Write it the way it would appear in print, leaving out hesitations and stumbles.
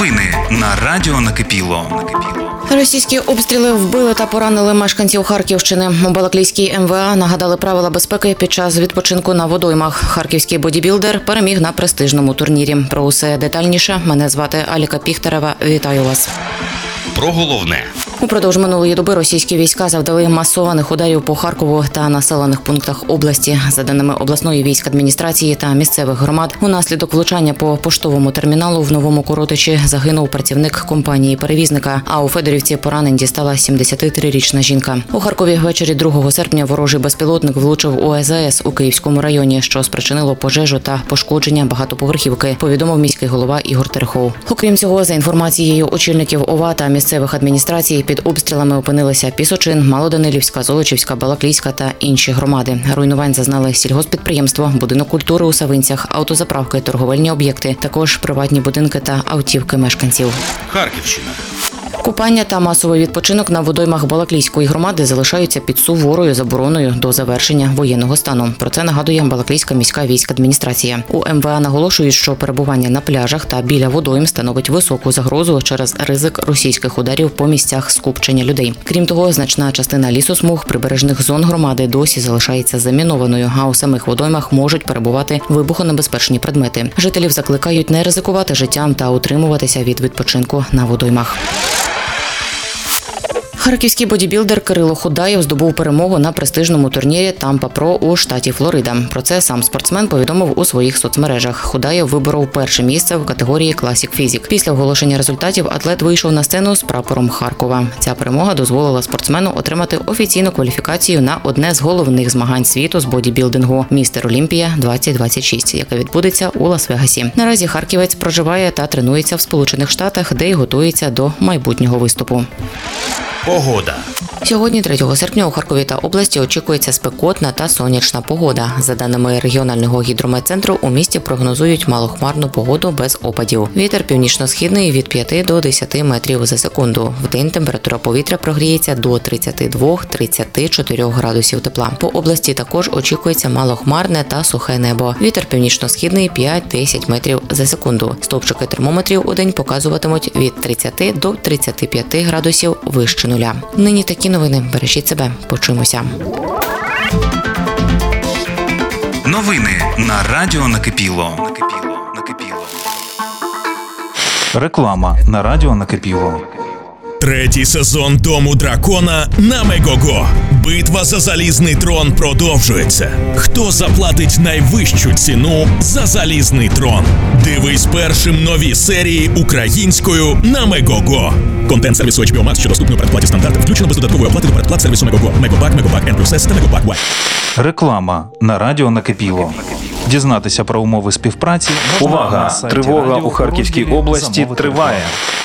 Новини на Радіо Накипіло. Російські обстріли вбили та поранили мешканців Харківщини. У Балаклійській МВА нагадали правила безпеки під час відпочинку на водоймах. Харківський бодібілдер переміг на престижному турнірі. Про усе детальніше. Мене звати Аліка Піхтерева. Вітаю вас. Про головне. Упродовж минулої доби російські війська завдали масованих ударів по Харкову та населених пунктах області. За даними обласної військадміністрації та місцевих громад, унаслідок влучання по поштовому терміналу в Новому Коротичі загинув працівник компанії-перевізника, а у Федорівці поранень дістала 73-річна жінка. У Харкові ввечері 2 серпня ворожий безпілотник влучив у АЗС у Київському районі, що спричинило пожежу та пошкодження багатоповерхівки, повідомив міський голова Ігор Терехов. Окрім цього, за інформацією очільників ОВА та місцевих адміністрацій, під обстрілами опинилися Пісочин, Малоданилівська, Золочівська, Балаклійська та інші громади. Руйнувань зазнали сільгосппідприємство, будинок культури у Савинцях, автозаправки, торговельні об'єкти, також приватні будинки та автівки мешканців. Харківщина. Купання та масовий відпочинок на водоймах Балаклійської громади залишаються під суворою забороною до завершення воєнного стану. Про це нагадує Балаклійська міська військадміністрація. У МВА наголошують, що перебування на пляжах та біля водойм становить високу загрозу через ризик російських ударів по місцях скупчення людей. Крім того, значна частина лісосмуг прибережних зон громади досі залишається замінованою, а у самих водоймах можуть перебувати вибухонебезпечні предмети. Жителів закликають не ризикувати життям та утримуватися від відпочинку на водоймах. Харківський бодібілдер Кирило Худаєв здобув перемогу на престижному турнірі Тампа Про у штаті Флорида. Про це сам спортсмен повідомив у своїх соцмережах. Худаєв виборов перше місце в категорії Classic Physique. Після оголошення результатів атлет вийшов на сцену з прапором Харкова. Ця перемога дозволила спортсмену отримати офіційну кваліфікацію на одне з головних змагань світу з бодібілдингу «Містер Олімпія 2026», яке відбудеться у Лас-Вегасі. Наразі харківець проживає та тренується в Сполучених Штатах, де й готується до майбутнього виступу. Погода. Сьогодні, 3 серпня, у Харкові та області очікується спекотна та сонячна погода. За даними регіонального гідрометцентру, у місті прогнозують малохмарну погоду без опадів. Вітер північно-східний від 5 до 10 метрів за секунду. Вдень температура повітря прогріється до 32-34 градусів тепла. По області також очікується малохмарне та сухе небо. Вітер північно-східний 5-10 метрів за секунду. Стовпчики термометрів у день показуватимуть від 30 до 35 градусів вище нуля. Нині такі новини. Бережіть себе. Почуємося. Новини на Радіо Накипіло. Реклама на Радіо Накипіло. 3-й сезон Дому дракона на Мегого. Битва за залізний трон продовжується. Хто заплатить найвищу ціну за залізний трон? Дивись першим нові серії українською на Мегого. Контент сервісу HBO Max, що доступний у передплаті стандарт, включено без додаткової оплати до передплат сервісу Мегого. Мегобак, Мегобак N+S та Мегобак Y. Реклама на Радіо Накипіло. Дізнатися про умови співпраці. Увага! Тривога у Харківській області триває.